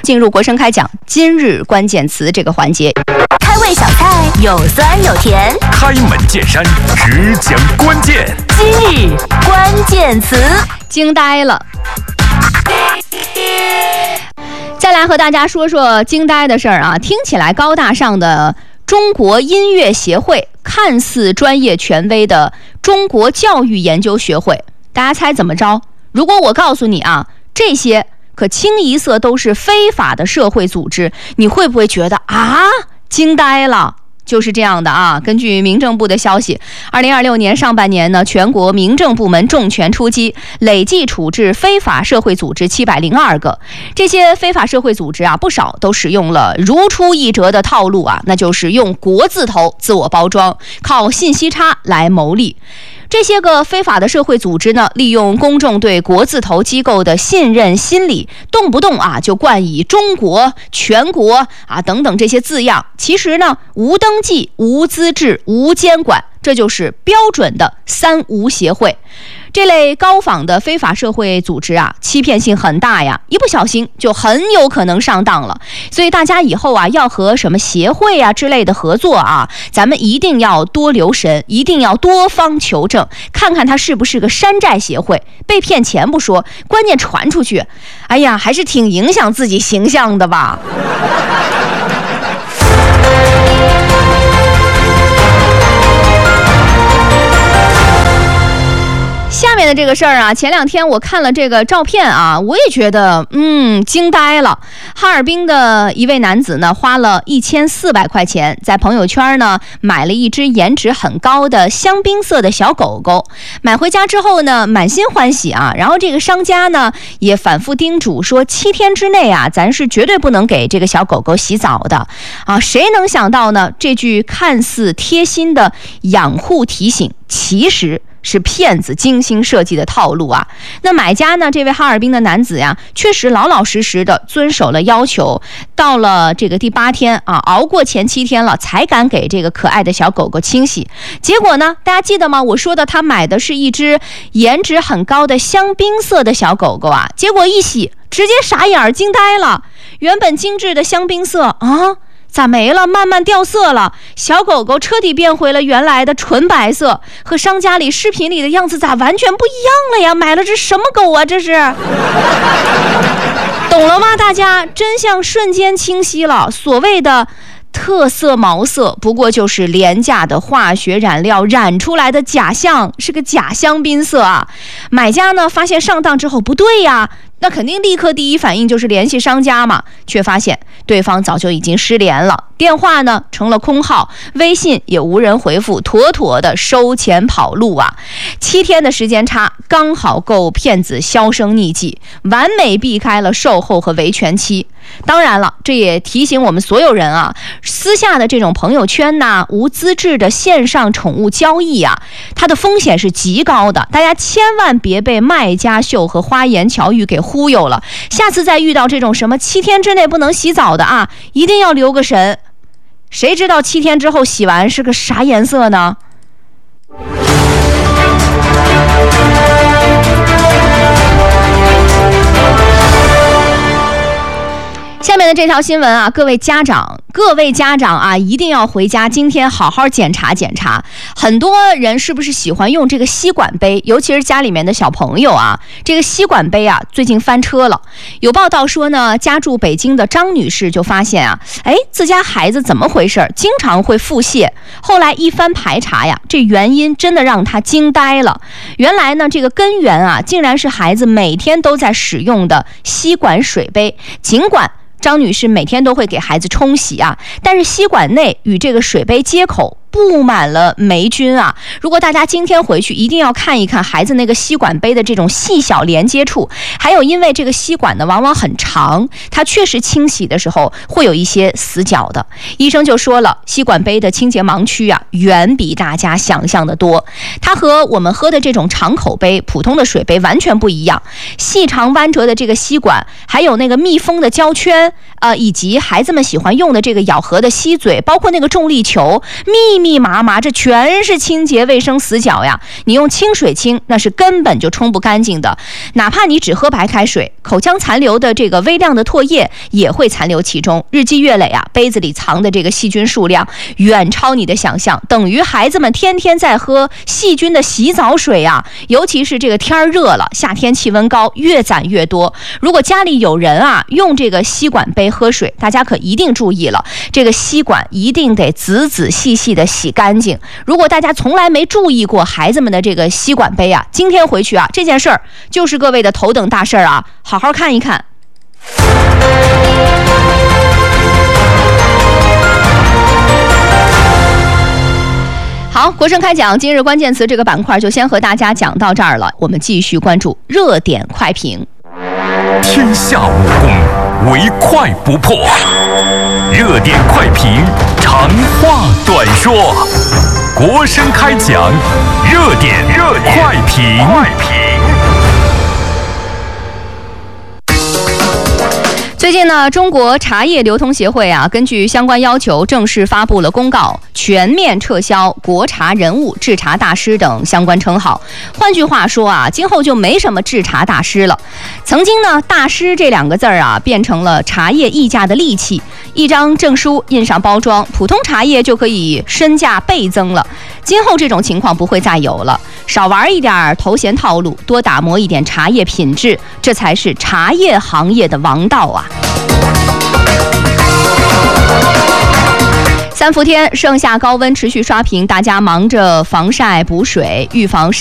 进入国声开讲今日关键词这个环节。 开胃小菜有酸有甜， 开门见山，只讲关键。 今日关键词， 惊呆了。再来和大家说说惊呆的事儿啊，听起来高大上的中国音乐协会，看似专业权威的中国教育研究学会，大家猜怎么着？如果我告诉你啊，这些可清一色都是非法的社会组织，你会不会觉得啊，惊呆了？就是这样的啊。根据民政部的消息，2026年上半年呢，全国民政部门重拳出击，累计处置非法社会组织702个。这些非法社会组织啊，不少都使用了如出一辙的套路啊，那就是用国字头自我包装，靠信息差来牟利。这些个非法的社会组织呢，利用公众对国字头机构的信任心理，动不动啊就冠以中国、全国啊等等这些字样，其实呢无登记、无资质、无监管，这就是标准的三无协会。这类高仿的非法社会组织啊，欺骗性很大呀，一不小心就很有可能上当了。所以大家以后啊，要和什么协会啊之类的合作啊，咱们一定要多留神，一定要多方求证，看看它是不是个山寨协会。被骗钱不说，关键传出去，哎呀，还是挺影响自己形象的吧。下面的这个事儿啊，前两天我看了这个照片啊，我也觉得惊呆了。哈尔滨的一位男子呢，花了1400块钱，在朋友圈呢买了一只颜值很高的香槟色的小狗狗。买回家之后呢，满心欢喜啊。然后这个商家呢也反复叮嘱说，7天之内啊，咱是绝对不能给这个小狗狗洗澡的啊。谁能想到呢？这句看似贴心的养护提醒，其实是骗子精心设计的套路啊！那买家呢，这位哈尔滨的男子呀，确实老老实实的遵守了要求，到了这个第8天啊，熬过前7天了，才敢给这个可爱的小狗狗清洗。结果呢，大家记得吗？我说的他买的是一只颜值很高的香槟色的小狗狗啊，结果一洗，直接傻眼惊呆了。原本精致的香槟色啊，咋没了？慢慢掉色了，小狗狗彻底变回了原来的纯白色，和商家里视频里的样子咋完全不一样了呀？买了只什么狗啊？这是懂了吗？大家真相瞬间清晰了。所谓的特色毛色，不过就是廉价的化学染料染出来的假象，是个假香槟色啊。买家呢发现上当之后，不对呀，那肯定立刻第一反应就是联系商家嘛，却发现对方早就已经失联了，电话呢成了空号，微信也无人回复，妥妥的收钱跑路啊！7天的时间差，刚好够骗子销声匿迹，完美避开了售后和维权期。当然了，这也提醒我们所有人啊，私下的这种朋友圈呐，无资质的线上宠物交易啊，它的风险是极高的，大家千万别被卖家秀和花言巧语给忽悠了。下次再遇到这种什么7天之内不能洗澡的啊，一定要留个神。谁知道7天之后洗完是个啥颜色呢？下面的这条新闻啊，各位家长啊，一定要回家今天好好检查检查。很多人是不是喜欢用这个吸管杯，尤其是家里面的小朋友啊，这个吸管杯啊最近翻车了。有报道说呢，家住北京的张女士就发现啊，自家孩子怎么回事，经常会腹泻。后来一番排查呀，这原因真的让她惊呆了。原来呢，这个根源啊，竟然是孩子每天都在使用的吸管水杯。尽管张女士每天都会给孩子冲洗啊，但是吸管内与这个水杯接口布满了霉菌啊！如果大家今天回去一定要看一看孩子那个吸管杯的这种细小连接处，还有因为这个吸管呢往往很长，它确实清洗的时候会有一些死角的。医生就说了，吸管杯的清洁盲区啊远比大家想象的多，它和我们喝的这种长口杯普通的水杯完全不一样。细长弯折的这个吸管，还有那个密封的胶圈以及孩子们喜欢用的这个咬合的吸嘴，包括那个重力球，密密麻麻，这全是清洁卫生死角呀！你用清水清，那是根本就冲不干净的。哪怕你只喝白开水，口腔残留的这个微量的唾液也会残留其中。日积月累啊，杯子里藏的这个细菌数量远超你的想象，等于孩子们天天在喝细菌的洗澡水啊！尤其是这个天热了，夏天气温高，越攒越多。如果家里有人啊用这个吸管杯喝水，大家可一定注意了，这个吸管一定得仔仔细细的洗干净。如果大家从来没注意过孩子们的这个吸管杯啊，今天回去啊，这件事儿就是各位的头等大事儿啊，好好看一看。好，国盛开讲今日关键词这个板块就先和大家讲到这儿了，我们继续关注热点快评。 天下武功，唯快不破。热点快评，长话短说。国盛开讲，热点快评。 最近呢，中国茶叶流通协会啊，根据相关要求，正式发布了公告，全面撤销国茶人物、制茶大师等相关称号。换句话说啊，今后就没什么制茶大师了。曾经呢，大师这两个字儿啊，变成了茶叶溢价的利器。一张证书印上包装，普通茶叶就可以身价倍增了。今后这种情况不会再有了，少玩一点头衔套路，多打磨一点茶叶品质，这才是茶叶行业的王道啊！三伏天，盛夏高温持续刷屏，大家忙着防晒补水，预防